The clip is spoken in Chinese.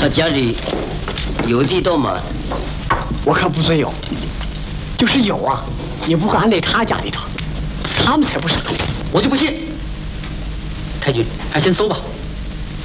他家里有地多吗？ 我可不准有，就是有啊，也不会安在他家里头，他们才不傻呢。 我就不信。太君，还先搜吧。